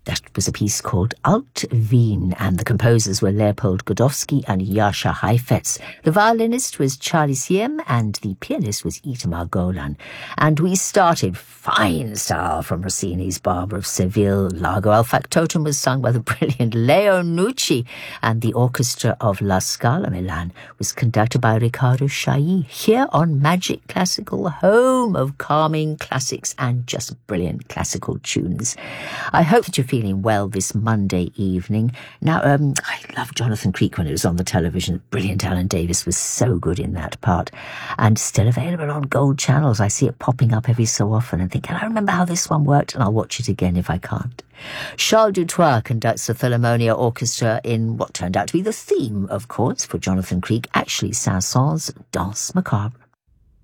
That was a piece called Alt Wien, and the composers were Leopold Godowsky and Jascha Heifetz. The violinist was Charlie Siem, and the pianist was Itamar Golan. And we started fine style from Rossini's Barber of Seville. Largo al Factotum was sung by the brilliant Leo Nucci, and the orchestra of La Scala Milan was conducted by Riccardo Chailly, here on Magic Classical, home of calming classics and just brilliant classical tunes. I hope that you're feeling well this Monday evening. Now, I love Jonathan Creek when it was on the television. Brilliant. Alan Davis was so good in that part. And still available on Gold channels. I see it popping up every so often and think, can I remember how this one worked? And I'll watch it again if I can't. Charles Dutoit conducts the Philharmonia Orchestra in what turned out to be the theme, of course, for Jonathan Creek, actually Saint-Saëns' Danse Macabre.